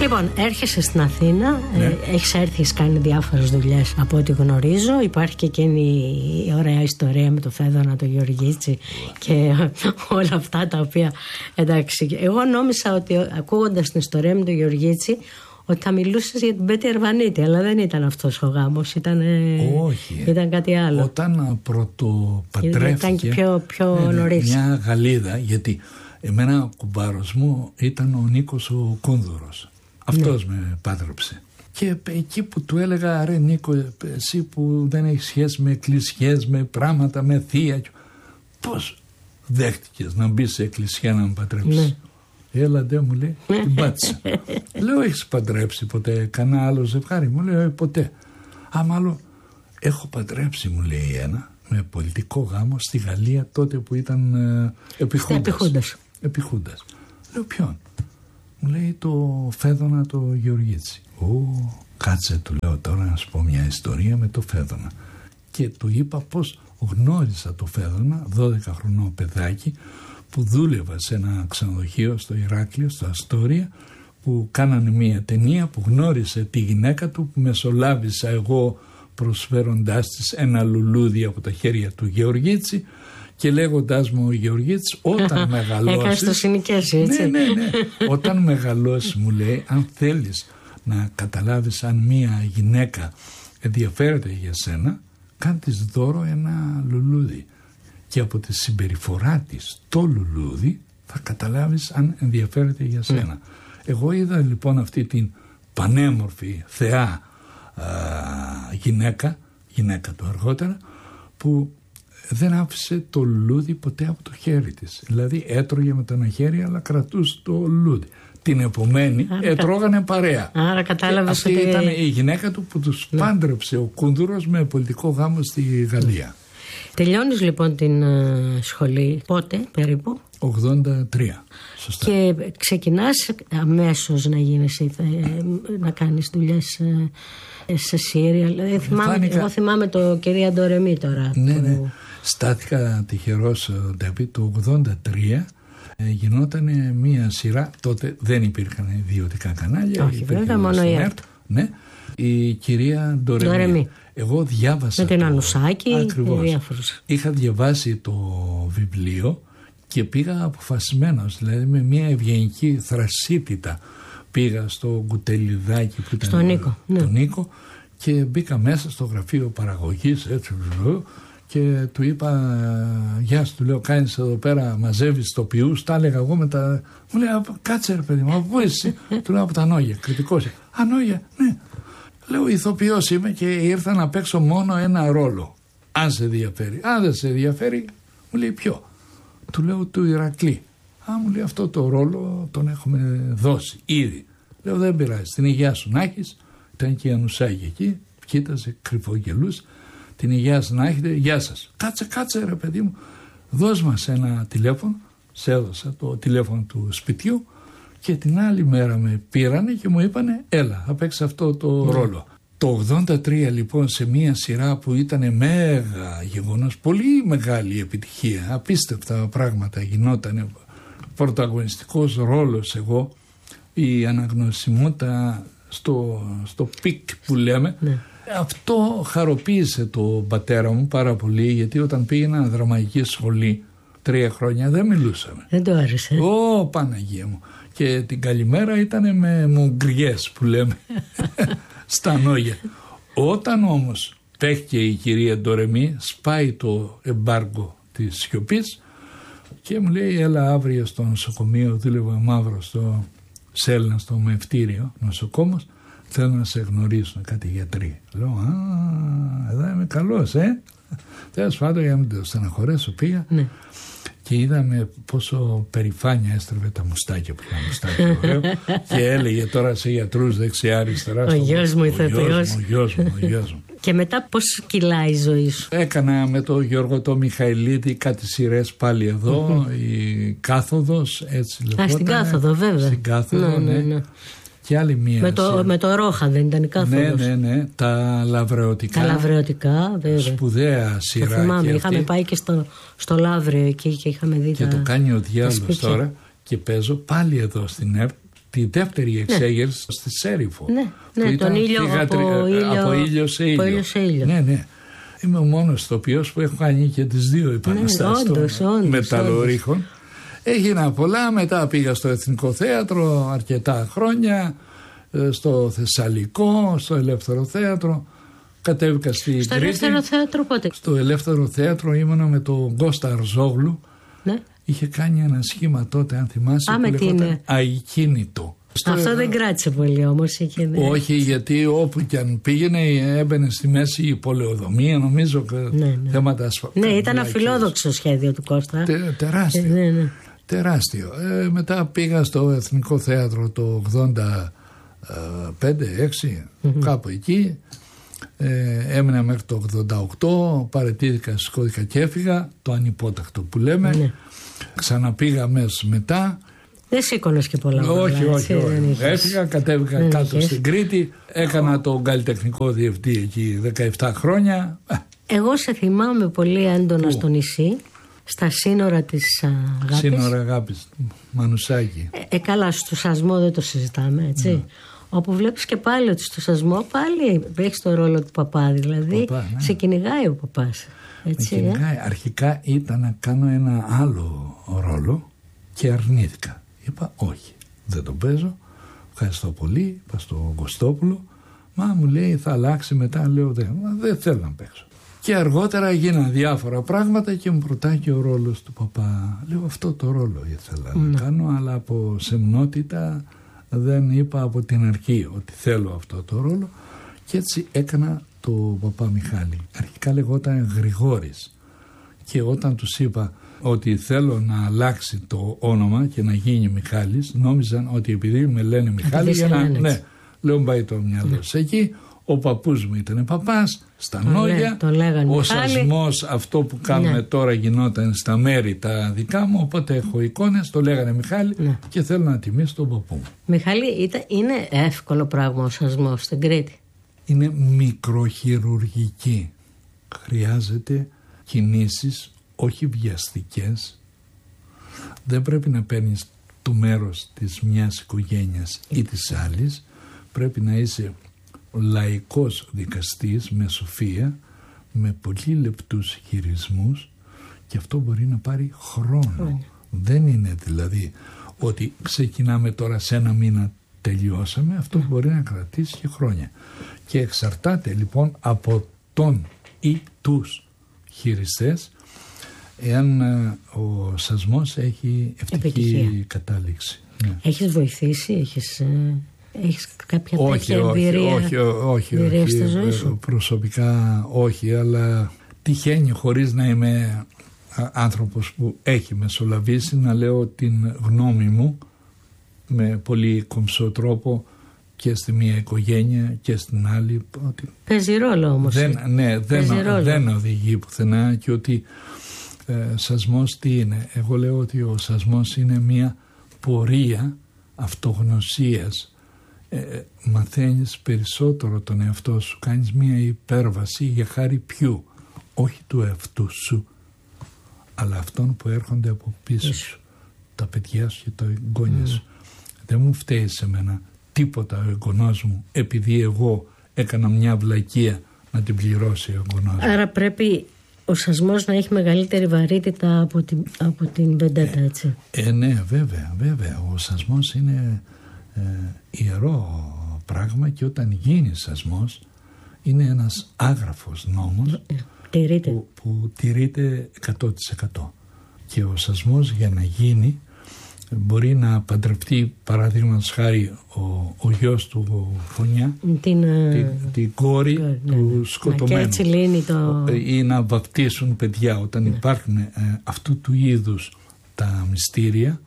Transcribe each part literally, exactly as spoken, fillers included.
Λοιπόν, έρχεσαι στην Αθήνα, Ναι. ε, έχεις έρθει, έχεις κάνει διάφορες δουλειές από ό,τι γνωρίζω. Υπάρχει και εκείνη η ωραία ιστορία με το Φέδωνα, το Γεωργίτσι και όλα αυτά τα οποία, εντάξει, εγώ νόμιζα ότι ακούγοντας την ιστορία με το Γεωργίτσι ότι θα μιλούσες για την Πέτη Αρβανίτη, αλλά δεν ήταν αυτός ο γάμος, ήταν, Όχι. ήταν κάτι άλλο. Όταν πρωτοπαντρεύτηκε, ήταν και πιο, πιο ναι, νωρίς. μια Γαλλίδα, γιατί εμένα ο κουμπάρος μου ήταν ο Νίκος ο Κούνδουρος. Αυτός ναι. με πάτρεψε. Και εκεί που του έλεγα, ρε Νίκο, εσύ που δεν έχεις σχέση με εκκλησιές, με πράγματα, με θεία, πώς δέχτηκες να μπεις σε εκκλησία να με παντρέψεις? Ναι. Έλα ντε, μου λέει, την πάτησα. Λέω, έχεις παντρέψει ποτέ κανένα άλλο ζευγάρι? Μου λέει, ποτέ. Α, μάλλον έχω παντρέψει, μου λέει ένα, με πολιτικό γάμο στη Γαλλία τότε που ήταν ε, επιχούντας. Επιχούντας. Λέω, ποιον? Μου λέει, το Φέδωνα το Γεωργίτσι. Ω, κάτσε, του λέω τώρα να σου πω μια ιστορία με το Φέδωνα. Και του είπα πως γνώρισα το Φέδωνα, δώδεκα χρονών παιδάκι, που δούλευα σε ένα ξενοδοχείο στο Ηράκλειο, στο Αστόρια, που κάνανε μια ταινία που γνώρισε τη γυναίκα του, που μεσολάβησα εγώ προσφέροντάς της ένα λουλούδι από τα χέρια του Γεωργίτσι και λέγοντάς μου ο Γεωργίτσης, όταν μεγαλώσεις... Έκανες το συνοικέσαι, έτσι. Ναι, ναι, ναι. Όταν μεγαλώσεις, μου λέει, αν θέλεις να καταλάβεις αν μια γυναίκα ενδιαφέρεται για σένα, κάν της δώρο ένα λουλούδι. Και από τη συμπεριφορά της το λουλούδι θα καταλάβεις αν ενδιαφέρεται για σένα. Mm. Εγώ είδα λοιπόν αυτή την πανέμορφη θεά α, γυναίκα, γυναίκα του αργότερα, που δεν άφησε το λουλούδι ποτέ από το χέρι της. Δηλαδή έτρωγε με το ένα χέρι αλλά κρατούσε το λουλούδι. Την επομένη άρα, έτρωγανε παρέα. Άρα κατάλαβες αυτή ότι... ήταν η γυναίκα του που τους ναι. πάντρεψε ο Κούνδουρος με πολιτικό γάμο στη Γαλλία. Τελειώνεις λοιπόν την uh, σχολή πότε περίπου? ογδόντα τρία. Σωστά. Και ξεκινάς αμέσως να γίνεις, ε, να κάνεις δουλειές ε, σε σύριαλ. Ε, Φάνηκα... Εγώ θυμάμαι το κυρία Ντορεμή τώρα. Ναι, το... ναι. Στάθηκα τυχερός, Ντέβι, το ογδόντα τρία. Ε, γινόταν μια σειρά, τότε δεν υπήρχαν ιδιωτικά κανάλια. Όχι, βέβαια, μόνο η ΕΡΤ. Ναι, η κυρία Ντορεμή. Ντορεμή. Εγώ διάβασα. Με την το... Ανουσάκη. Ακριβώς. Είχα διαβάσει το βιβλίο και πήγα αποφασισμένος, δηλαδή με μια ευγενική θρασίτητα πήγα στο κουτελιδάκι που ήταν. Στο Νίκο. Τον ναι. Νίκο και μπήκα μέσα στο γραφείο παραγωγής, έτσι, και του είπα, γεια σου, του λέω, κάνεις εδώ πέρα, μαζεύεις τοπιούς, τα έλεγα εγώ με τα... Μου λέει, κάτσε ρε παιδί μου, από πού εσύ? Του λέω, από τα Νόγια, κριτικός. Α, Νόγια, ναι. Λέω, ηθοποιός είμαι και ήρθα να παίξω μόνο ένα ρόλο. Αν σε ενδιαφέρει. Αν δεν σε ενδιαφέρει, μου λέει, ποιο? Του λέω, του Ηρακλή. Α, μου λέει, αυτό το ρόλο τον έχουμε δώσει ήδη. Λέω, δεν πειράζει, την υγεία σου να έχεις. Ήταν και η Ανουσάκη εκεί, κοίταζε, κρυφογελούσε. Την υγεία σας να έχετε, γεια σας. Κάτσε, κάτσε ρε παιδί μου, δώσ' μας ένα τηλέφωνο. Σε έδωσα το τηλέφωνο του σπιτιού και την άλλη μέρα με πήρανε και μου είπανε, έλα, θα παίξεις αυτό το mm. ρόλο. Το ογδόντα τρία λοιπόν, σε μια σειρά που ήταν μέγα γεγονός, πολύ μεγάλη επιτυχία, απίστευτα πράγματα γινότανε, πρωταγωνιστικός ρόλος εγώ, η αναγνωσιμότητα στο, στο πικ που λέμε, ναι. Αυτό χαροποίησε τον πατέρα μου πάρα πολύ, γιατί όταν πήγαινα δραματική σχολή τρία χρόνια δεν μιλούσαμε. Δεν το άρεσε. Ω, Παναγία μου. Και την καλημέρα ήταν με μουγκριές που λέμε στα Νόγια. Όταν όμως παίχτηκε η κυρία Ντορεμή, σπάει το εμπάργκο της σιωπής και μου λέει, έλα αύριο στο νοσοκομείο, δούλευε μαύρο στο Σέλνα, στο μευτήριο νοσοκόμος, θέλω να σε γνωρίσουν κάτι γιατροί. Λέω, α, εδώ είμαι καλός, ε. Τέλος πάντων, για να μην το στεναχωρέσω, πήγα ναι. και είδαμε πόσο περηφάνεια έστρεβε τα μουστάκια που είχα μουστάκια ωραίο και έλεγε τώρα σε γιατρούς δεξιά αριστερά. Ο γιος μου, ηθοποιός. Ο γιος μου, ο γιος μου. Και μετά πώς κυλάει η ζωή σου? Έκανα με τον Γιώργο το Μιχαηλίδη κάτι σειρές πάλι εδώ, η Κάθοδος, έτσι λεγόταν. Α, στην Κάθοδο βέβαια. Στην Κάθοδο, ναι, ναι, ναι. Και άλλη μία με, το, με το Ρόχα δεν ήταν η Κάθοδος? Ναι, ναι, ναι, τα Λαβρεωτικά. Τα Λαβρεωτικά, βέβαια. Σπουδαία σειρά. Το θυμάμαι, είχαμε πάει και στο, στο Λαύριο εκεί και είχαμε δει και τα... το κάνει ο διάολος τώρα και παίζω πάλι εδώ στην ΕΡΤ τη δεύτερη εξέγερση ναι. στη Σέριφο. Ναι, ναι τον ήλιο από, από, ήλιο, από ήλιο σε ήλιο. ήλιο, σε ήλιο. Ναι, ναι. Είμαι ο μόνος ηθοποιός που έχω κάνει και τις δύο επαναστάσεις ναι, των μεταλλορίχων. Έγινα πολλά, μετά πήγα στο Εθνικό Θέατρο αρκετά χρόνια, στο Θεσσαλικό, στο Ελεύθερο Θέατρο. Κατέβηκα στη Στο Κρήτη. Ελεύθερο Θέατρο πότε? Στο Ελεύθερο Θέατρο ήμουνα με τον Κώστα Αρζόγλου. Ναι. Είχε κάνει ένα σχήμα τότε, αν θυμάσαι, Α, που λεγόταν Αικίνητο. Αυτό στο... δεν κράτησε πολύ όμως. Εκείνη. Όχι, γιατί όπου και αν πήγαινε έμπαινε στη μέση η πολεοδομία, νομίζω, ναι, ναι. θέματα ασφαλείας. Ναι, ήταν αφιλόδοξο σχέδιο του Κώστα. Τε, τεράστιο. Ε, ναι, ναι. Τεράστιο. Ε, μετά πήγα στο Εθνικό Θέατρο το ογδόντα πέντε έξι, mm-hmm. κάπου εκεί. Ε, έμεινα μέχρι το ογδόντα οκτώ, παραιτήθηκα, σηκώθηκα και έφυγα, το ανυπότακτο που λέμε. Ναι. Ξαναπήγα μέσα μετά. Δεν σήκωνες και πολλά. Όχι, όχι, όχι. όχι. Έφυγα, κατέβηκα δεν κάτω είχες. Στην Κρήτη, έκανα τον καλλιτεχνικό διευθυντή εκεί δεκαεπτά χρόνια. Εγώ σε θυμάμαι πολύ έντονα στο νησί, στα σύνορα της Αγάπης. Σύνορα Αγάπης, Μανουσάκη. Ε, ε, καλά, στο Σασμό δεν το συζητάμε, έτσι. Ναι. Όπου βλέπεις και πάλι ότι στο Σασμό πάλι έχεις το ρόλο του παπά, δηλαδή παπά, ναι. σε κυνηγάει ο παπάς. Έτσι, με κυνηγάει. Ε? Αρχικά ήταν να κάνω ένα άλλο ρόλο και αρνήθηκα. Είπα όχι, δεν τον παίζω, ευχαριστώ πολύ, είπα στο Κωστόπουλο, μα μου λέει θα αλλάξει μετά, λέω δεν, δεν θέλω να παίξω. Και αργότερα έγιναν διάφορα πράγματα και μου προτάει και ο ρόλος του παπά. Λέω αυτό το ρόλο ήθελα mm. να κάνω, αλλά από σεμνότητα δεν είπα από την αρχή ότι θέλω αυτό το ρόλο και έτσι έκανα το παπά Μιχάλη. Αρχικά λεγόταν Γρηγόρης και όταν τους είπα ότι θέλω να αλλάξει το όνομα και να γίνει Μιχάλης, νόμιζαν ότι επειδή με λένε Μιχάλη για να... Ναι, λέω πάει το μυαλό ναι. εκεί. Ο παππούς μου ήταν παπάς, στα Νόγια, ο Σασμός αυτό που κάνουμε ναι. τώρα γινόταν στα μέρη τα δικά μου, οπότε έχω εικόνες, το λέγανε Μιχάλη ναι. και θέλω να τιμήσω τον παππού μου. Μιχάλη, ήταν, είναι εύκολο πράγμα ο Σασμός στην Κρήτη? Είναι μικροχειρουργική, χρειάζεται κινήσεις όχι βιαστικές, δεν πρέπει να παίρνεις το μέρος της μιας οικογένειας ή της άλλης, πρέπει να είσαι λαϊκός δικαστής με σοφία, με πολύ λεπτούς χειρισμούς και αυτό μπορεί να πάρει χρόνο. Mm. Δεν είναι δηλαδή ότι ξεκινάμε τώρα σε ένα μήνα τελειώσαμε, αυτό mm. μπορεί να κρατήσει και χρόνια. Και εξαρτάται λοιπόν από τον ή τους χειριστές εάν ο Σασμός έχει ευτυχή επιτυχία. Κατάληξη. Ναι. Έχεις βοηθήσει, έχεις... Έχεις κάποια όχι, τέτοια εμπειρία, όχι, όχι, εμπειρία όχι, στη ζωή σου? Προσωπικά όχι, αλλά τυχαίνει χωρίς να είμαι άνθρωπος που έχει μεσολαβήσει να λέω την γνώμη μου με πολύ κομψό τρόπο και στη μία οικογένεια και στην άλλη. Ότι παίζει ρόλο όμως. Δεν, ναι, δεν, δεν οδηγεί πουθενά και ότι ε, Σασμός τι είναι. Εγώ λέω ότι ο Σασμός είναι μία πορεία αυτογνωσίας. Ε, μαθαίνεις περισσότερο τον εαυτό σου, κάνεις μία υπέρβαση για χάρη ποιου? Όχι του εαυτού σου, αλλά αυτών που έρχονται από πίσω σου, τα παιδιά σου και τα εγγόνια mm. σου. Δεν μου φταίει σε μένα τίποτα ο εγγονός μου επειδή εγώ έκανα μια βλακεία να την πληρώσει ο εγγονός μου. Άρα πρέπει ο Σασμός να έχει μεγαλύτερη βαρύτητα από την, από την βεντέτα, έτσι. Ε, ε, ναι, βέβαια, βέβαια. Ο Σασμός είναι ε, ιερό πράγμα και όταν γίνει Σασμός είναι ένας άγραφος νόμος ε, τηρείται. Που, που τηρείται εκατό τοις εκατό. Και ο Σασμός για να γίνει μπορεί να παντρευτεί παραδείγματος χάρη ο, ο γιος του ο Φωνιά την, την, την κόρη ναι, του ναι, σκοτωμένου και έτσι λύνει το... ή να βαπτίσουν παιδιά όταν ναι. υπάρχουν ε, αυτού του είδους τα μυστήρια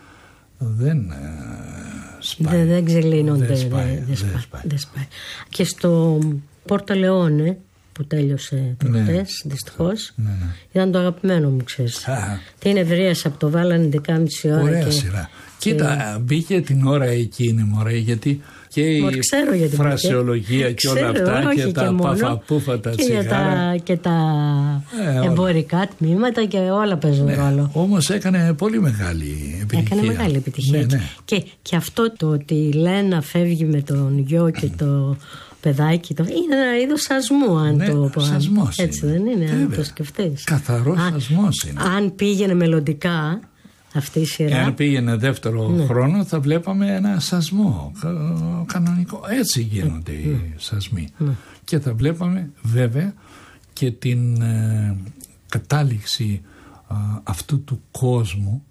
δεν ε, σπάει. Δεν, δεν ξελύνονται. Δεν σπάει, δεν, δεν σπάει, σπάει. δεν σπάει. Και στο Πόρτο Λεόνε που τέλειωσε προχτές, ναι, δυστυχώς. Ναι, ναι. Ήταν το αγαπημένο μου, ξέρεις. Α, την ευρίασα από το βάλανε δεκάμιση ώρα. Ωραία και... σειρά. Κοίτα, μπήκε την ώρα εκείνη, μωρέ, γιατί και η φρασεολογία και όλα αυτά όχι, και, και τα παφαπούφα, τα τσιγάρα. Και τα, και τα ε, εμπορικά τμήματα και όλα παίζουν ναι, ρόλο. Όμως έκανε πολύ μεγάλη επιτυχία. Έκανε μεγάλη επιτυχία. Ναι, ναι. Και, και αυτό το ότι η Λένα φεύγει με τον γιο και το παιδάκι, το, είναι ένα είδος σασμού, αν ναι, το πω. Σασμός έτσι είναι. δεν είναι, Βέβαια. αν το σκεφτείς. Καθαρός αν, σασμός είναι. Αν πήγαινε μελλοντικά αυτή η σειρά. Αν πήγαινε δεύτερο ναι. χρόνο θα βλέπαμε ένα σασμό κανονικό. Έτσι γίνονται ναι. οι σασμοί. Ναι. Και θα βλέπαμε βέβαια και την ε, κατάληξη ε, αυτού του κόσμου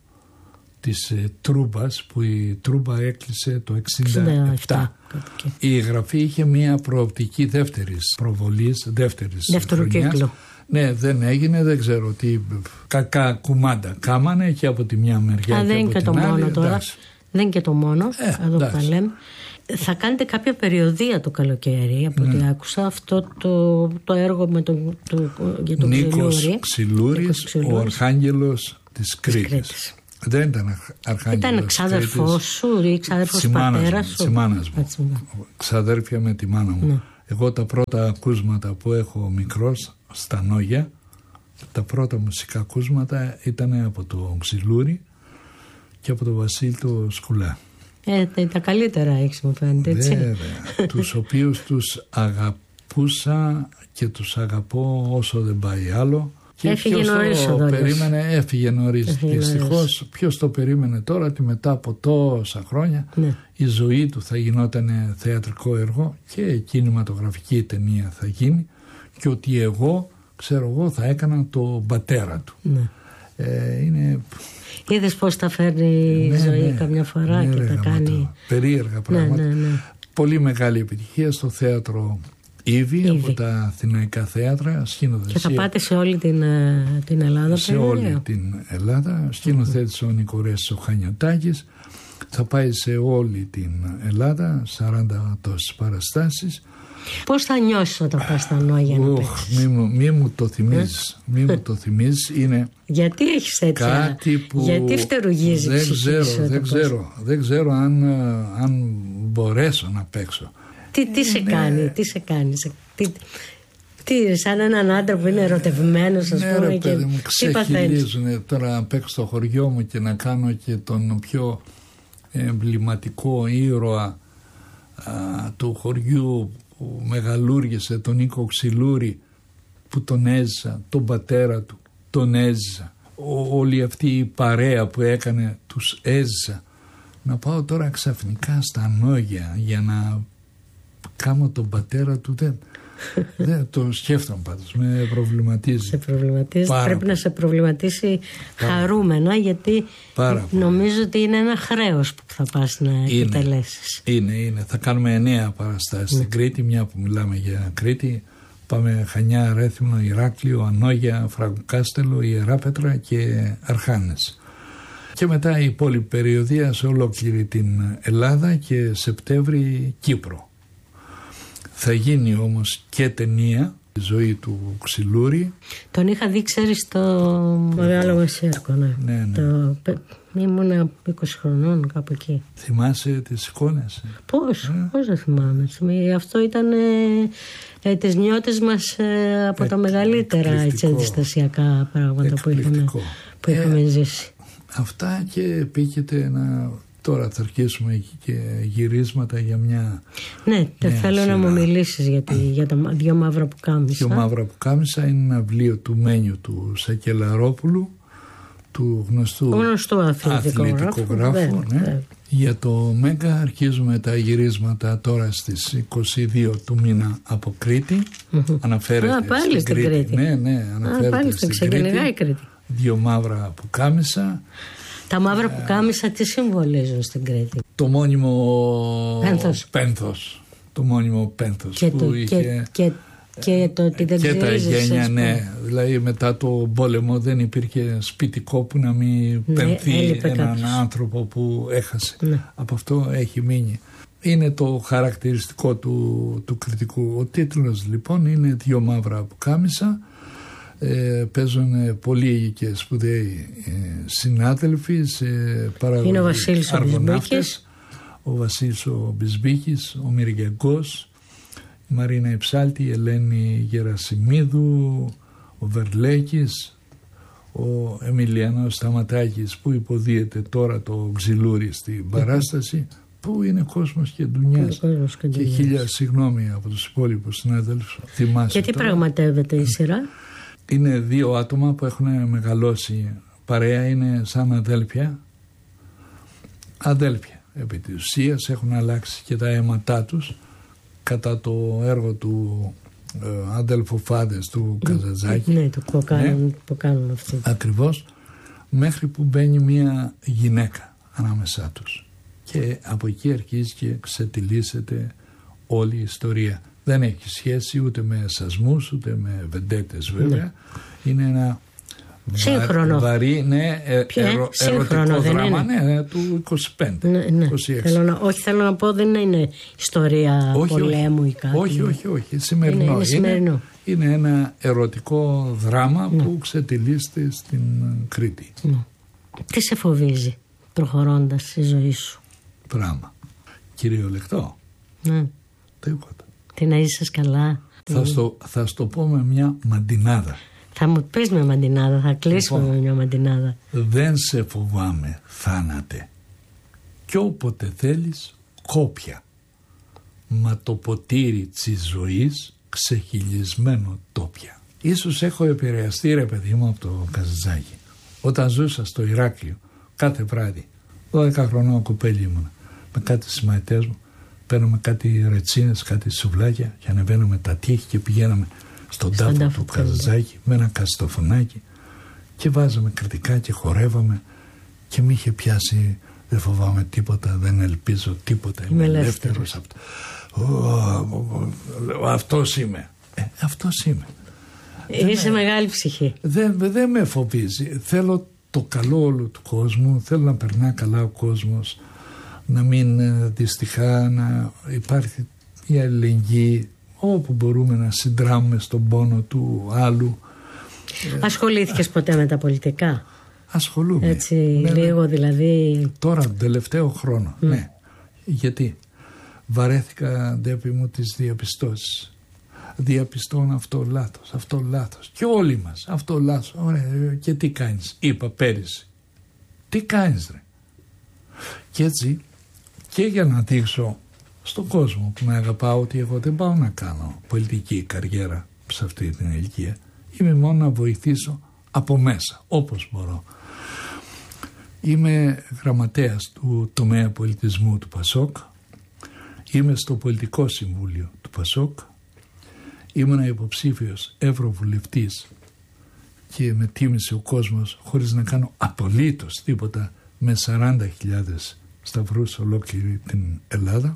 της ε, Τρούμπας, που η Τρούμπα έκλεισε το εξήντα επτά. Η γραφή είχε μια προοπτική δεύτερης προβολής, δεύτερης δεύτερο κύκλο. Ναι, δεν έγινε, δεν ξέρω τι κακά κουμάντα κάμανε και από τη μια μεριά. Α, και δεν από είναι και την το άλλη, μόνο τώρα. εντάξει. Δεν είναι και το μόνο. Ε, εδώ που τα λέμε. Θα κάνετε κάποια περιοδία το καλοκαίρι, από ό,τι mm. άκουσα, αυτό το, το έργο με το, το, για τον Νίκος Ξυλούρης, ο Αρχάγγελος της Κρήτης. Δεν ήταν Αρχάγγελος. Ήταν ξάδερφός σου ή ξάδερφος πατέρας σου. Της μάνας μου. Ξαδέρφια με τη μάνα μου. Ναι. Εγώ τα πρώτα ακούσματα που έχω μικρός στα Νόγια, τα πρώτα μουσικά ακούσματα ήταν από το Ξυλούρη και από τον Βασίλη το Σκουλά. Ε, τα καλύτερα έχεις, μου φαίνεται, έτσι. Βέβαια, τους οποίους τους αγαπούσα και τους αγαπώ όσο δεν πάει άλλο. Και έφυγε νωρίς ο περίμενε, έφυγε νωρίς. Δυστυχώς, ποιος το περίμενε τώρα ότι μετά από τόσα χρόνια ναι. η ζωή του θα γινόταν θεατρικό έργο και κινηματογραφική ταινία θα γίνει και ότι εγώ, ξέρω εγώ, θα έκανα το πατέρα του. Ναι. Ε, είναι... Είδες πώς τα φέρνει η ναι, ζωή ναι, καμιά φορά ναι, και τα κάνει. Περίεργα πράγματα. Ναι, ναι, ναι. Πολύ μεγάλη επιτυχία στο θέατρο Ήβη, Ήβη. από τα αθηναϊκά θέατρα, σκηνοθεσία. Και θα πάτε σε όλη την, την Ελλάδα. Σε όλη την Ελλάδα. Σκηνοθέτησε mm-hmm. ο Νικορέας ο Χανιωτάκης. Θα πάει σε όλη την Ελλάδα, σαράντα τόσες παραστάσεις. Πώς θα νιώσεις όταν πας στα Νόγια να παίξεις? Μη, μη μου το θυμίζεις. Μη μου το θυμίζεις. Είναι γιατί έχεις έτσι, κάτι που γιατί φτερουγίζει δεν ξέρω, δεν ξέρω, δεν ξέρω αν, αν μπορέσω να παίξω. Τι, τι σε κάνει, τι σε κάνει, τι, τι, σαν έναν άντρα που είναι ερωτευμένος, ας ναι, πούμε, ρε, και παιδί μου, ξεχυλίζουν τώρα να παίξω στο χωριό μου και να κάνω και τον πιο εμβληματικό ήρωα α, του χωριού που μεγαλούργησε, τον Νίκο Ξυλούρη, που τον έζησα, τον πατέρα του τον έζησα, Ό, όλη αυτή η παρέα που έκανε τους έζησα. Να πάω τώρα ξαφνικά στα Νόγια για να κάνω τον πατέρα του, δεν, δεν το σκέφτομαι πάντως, με προβληματίζει. Σε προβληματίζει, πάρα πρέπει πολύ. Να σε προβληματίσει πάρα χαρούμενα, γιατί πάρα νομίζω πολύ. Ότι είναι ένα χρέος που θα πας να επιτελέσεις. Είναι, είναι. Θα κάνουμε εννέα παραστάσεις ναι. στην Κρήτη, μια που μιλάμε για Κρήτη. Πάμε Χανιά, Ρέθυμνο, Ηράκλειο, Ανόγια, Φραγκοκάστελο, Ιεράπετρα και Αρχάνες. Και μετά η υπόλοιπη περιοδία σε ολόκληρη την Ελλάδα και Σεπτέμβρη Κύπρο. Θα γίνει όμως και ταινία, η ζωή του Ξυλούρη. Τον είχα δει, ξέρεις, στο Μεγάλο Μεσαίρκο, ναι. ναι, ναι. Το... Ήμουνα είκοσι χρονών κάπου εκεί. Θυμάσαι τις εικόνες? Πώς, ε? πώς δεν θυμάμαι. Αυτό ήταν ε, ε, τις νιώτες μας ε, από ε, τα μεγαλύτερα έτσι, αντιστασιακά πράγματα που είχαμε, που είχαμε ε, ζήσει. Αυτά και επίκειται να... Τώρα θα αρχίσουμε και γυρίσματα για μια... Ναι, θέλω σειρά. Να μου μιλήσεις για, τη, για τα δυο μαύρα που κάμισα. Δυο μαύρα που κάμισα είναι ένα βιβλίο του Μένιου του Σακελαρόπουλου, του γνωστού, γνωστού αθλητικογράφου. Ναι. Ναι. Για το Μέγκα αρχίζουμε τα γυρίσματα τώρα στις είκοσι δύο του μήνα από Κρήτη. Mm-hmm. Αναφέρεται Α, πάλι στην Κρήτη. Κρήτη. Ναι, ναι, αναφέρεται Α, πάλι στην Κρήτη. Κρήτη. Δυο μαύρα που κάμισα. Τα μαύρα που κάμισα τι συμβολίζουν στην Κρήτη? Το μόνιμο πένθος. πένθος. Το μόνιμο πένθος και που το, είχε... Και, και, και το ότι δεν και τα γένια, ναι. Πω. Δηλαδή μετά το πόλεμο δεν υπήρχε σπιτικό που να μην ναι, πενθεί έναν κάποιος. άνθρωπο που έχασε. Ναι. Από αυτό έχει μείνει. Είναι το χαρακτηριστικό του, του κριτικού. Ο τίτλος λοιπόν είναι «Δυο μαύρα που κάμισα». Ε, παίζουν πολλοί και σπουδαίοι ε, συνάδελφοι σε παραγωγή. Είναι ο Βασίλης ο Μπισμπίκης, ο Βασίλης ο Μπισμπίκης, ο Μυριακός, η Μαρίνα Υψάλτη, η Ελένη Γερασιμίδου, ο Βερλέκης, ο Εμιλιανός Σταματάκης που υποδίεται τώρα το Ξυλούρι στην παράσταση, που είναι κόσμος και ντουνιάς και, και χίλια συγγνώμη από τους υπόλοιπους συνάδελφους. Και τι τώρα πραγματεύεται η σειρά? Είναι δύο άτομα που έχουν μεγαλώσει παρέα, είναι σαν αδέλφια. Αδέλφια επί της ουσίας, έχουν αλλάξει και τα αίματά τους κατά το έργο του ε, αδελφοφάδες του Καζαντζάκη. Ναι, το που κάνουν, ναι, που κάνουν αυτοί. Ακριβώς, μέχρι που μπαίνει μια γυναίκα ανάμεσά τους. Και από εκεί αρχίζει και ξετυλίσσεται όλη η ιστορία. Δεν έχει σχέση ούτε με σασμούς ούτε με βεντέτες βέβαια. Ναι. Είναι ένα σύγχρονο. βαρύ, ναι, ε, ερω, ερωτικό δράμα, ναι, του είκοσι πέντε. Ναι, ναι. Θέλω να, όχι, θέλω να πω, δεν είναι ιστορία όχι, πολέμου όχι, ή κάτι. Όχι, όχι, όχι. Σημερινό. Είναι, είναι, σημερινό. είναι, είναι ένα ερωτικό δράμα ναι. που ξετυλίσσεται στην Κρήτη. Ναι. Τι σε φοβίζει προχωρώντας στη ζωή σου? Πράγμα. Κυριολεκτό. Ναι. Τίποτα. Τι να είσαι καλά. Θα στο, θα στο πω με μια μαντινάδα. Θα μου πεις με μαντινάδα, θα κλείσουμε λοιπόν, με μια μαντινάδα. Δεν σε φοβάμαι θάνατε, κι όποτε θέλεις κόπια, μα το ποτήρι της ζωής ξεχυλισμένο τόπια. Ίσως έχω επηρεαστεί ρε παιδί μου από το Καζαντζάκη. Όταν ζούσα στο Ηράκλειο κάθε βράδυ, δώδεκα χρονών κοπέλι ήμουνα, με κάτι συμμαθητές μου, παίρνουμε κάτι ρετσίνες, κάτι σουβλάκια και ανεβαίνουμε τα τείχη και πηγαίναμε στον τάφο του Καζαντζάκη με ένα καστοφωνάκι και βάζαμε κριτικά και χορεύαμε και μ' είχε πιάσει, δεν φοβάμαι τίποτα, δεν ελπίζω τίποτα, είμαι ελεύθερος. Αυτός είμαι. Ε, αυτός είμαι. Είσαι με... μεγάλη ψυχή. Δεν, δεν με φοβίζει. Θέλω το καλό όλου του κόσμου, θέλω να περνά καλά ο κόσμος, να μην δυστυχά, να υπάρχει η αλληλεγγύη, όπου μπορούμε να συντράμουμε στον πόνο του άλλου. Ασχολήθηκες ποτέ με τα πολιτικά? Ασχολούμαι. Έτσι ναι, λίγο δηλαδή. Τώρα τον τελευταίο χρόνο, mm. ναι. Γιατί βαρέθηκα, ντέπη μου, τις διαπιστώσεις. Διαπιστώνω αυτό λάθος, αυτό λάθος. Και όλοι μας, αυτό λάθος. Ωραία, και τι κάνεις? Είπα πέρυσι. Τι κάνεις ρε? Και έτσι, και για να δείξω στον κόσμο που με αγαπάω ότι εγώ δεν πάω να κάνω πολιτική καριέρα σε αυτή την ηλικία. Είμαι μόνο να βοηθήσω από μέσα, όπως μπορώ. Είμαι γραμματέας του τομέα πολιτισμού του Πασόκ. Είμαι στο πολιτικό συμβούλιο του Πασόκ. Ήμουν υποψήφιος ευρωβουλευτής και με τίμησε ο κόσμος χωρίς να κάνω απολύτως τίποτα, με σαράντα χιλιάδες σταυρούς ολόκληρη την Ελλάδα.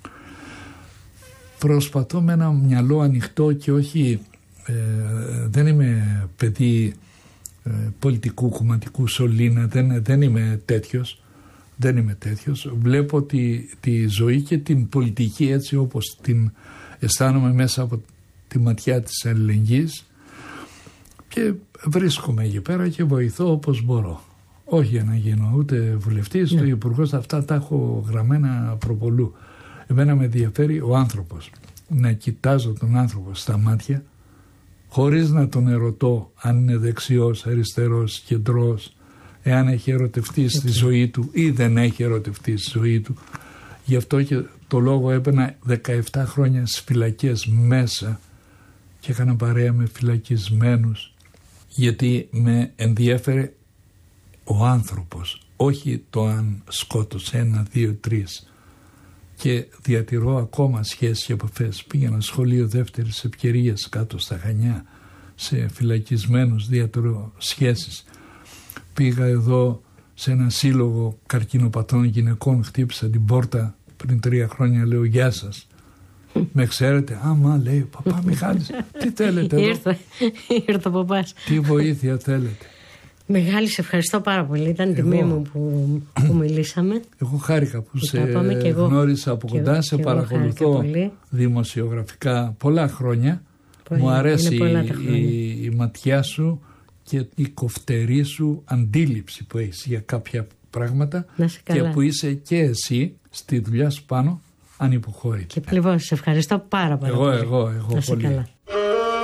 Προσπαθώ με ένα μυαλό ανοιχτό και όχι, ε, δεν είμαι παιδί ε, πολιτικού, κομματικού σωλήνα, δεν, δεν είμαι τέτοιος, δεν είμαι τέτοιος. Βλέπω τη, τη ζωή και την πολιτική έτσι όπως την αισθάνομαι μέσα από τη ματιά της αλληλεγγύης και βρίσκομαι εκεί πέρα και βοηθώ όπως μπορώ. Όχι για να γίνω ούτε βουλευτής, ούτε υπουργός, αυτά τα έχω γραμμένα προπολού. Εμένα με ενδιαφέρει ο άνθρωπος. Να κοιτάζω τον άνθρωπο στα μάτια χωρίς να τον ερωτώ αν είναι δεξιός, αριστερός, κεντρός, εάν έχει ερωτευτεί στη okay. ζωή του ή δεν έχει ερωτευτεί στη ζωή του. Γι' αυτό και το λόγο έπαιρνα δεκαεπτά χρόνια στις φυλακές μέσα και έκανα παρέα με φυλακισμένους, γιατί με ενδιέφερε ο άνθρωπος, όχι το αν σκότωσε ένα, δύο, τρεις. Και διατηρώ ακόμα σχέσεις και επαφές. Πήγαινα σχολείο δεύτερης ευκαιρίας κάτω στα Χανιά, σε φυλακισμένους, διατηρώ σχέσεις. Πήγα εδώ σε ένα σύλλογο καρκινοπαθών γυναικών, χτύπησα την πόρτα πριν τρία χρόνια, λέω γεια σας. Με ξέρετε? Άμα, λέει, παπά Μιχάλης, τι θέλετε εδώ? Ήρθε, ήρθε ο παπάς. Τι βοήθεια θέλετε? Μεγάλη, σε ευχαριστώ πάρα πολύ. Ήταν τιμή μου που, που μιλήσαμε. Εγώ χάρηκα που σε γνώρισα από κοντά, εγώ, σε παρακολουθώ δημοσιογραφικά πολλά χρόνια. Πολύ, μου αρέσει η, η, η ματιά σου και η κοφτερή σου αντίληψη που έχεις για κάποια πράγματα και που είσαι και εσύ στη δουλειά σου πάνω ανυποχώρητη. Και λοιπόν, σε ευχαριστώ πάρα πολύ. Εγώ, εγώ, εγώ πολύ.